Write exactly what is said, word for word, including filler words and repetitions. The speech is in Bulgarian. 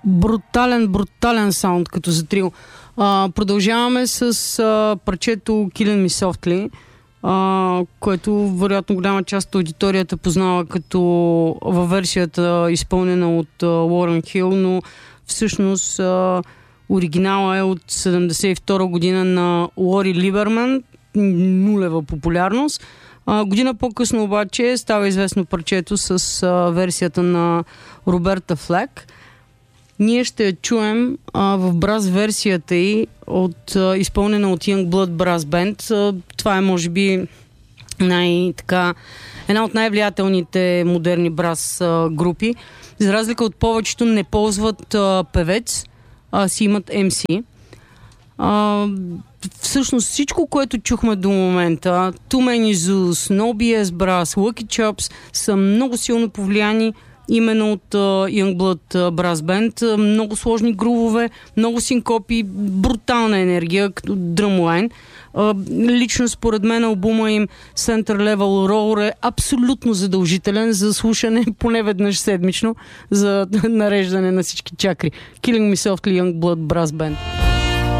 брутален, брутален саунд като за трио. А, продължаваме с а, парчето Killing Me Softly, а, което вероятно голяма част от аудиторията познава като във версията изпълнена от Лорен Хил, но всъщност а, оригинала е от седемдесет и втора година на Лори Либерман, нулева популярност. А, година по-късно обаче става известно парчето с а, версията на Роберта Флек. Ние ще я чуем а, в браз версията й, от, а, изпълнена от Youngblood Brass Band. А, това е може би най-така една от най-влиятелните модерни браз а, групи. За разлика от повечето не ползват а, певец, а си имат ем си. А, всъщност всичко, което чухме до момента, Too Many Zoos, No би ес Brass, Lucky Chops са много силно повлияни именно от uh, Youngblood uh, Brass Band. Uh, много сложни грувове, много синкопи, брутална енергия, като дръмлайн. Uh, лично според мен албума им Center Level Roar е абсолютно задължителен за слушане поне веднъж седмично, за нареждане на всички чакри. Killing Me Softly, Youngblood Brass Band.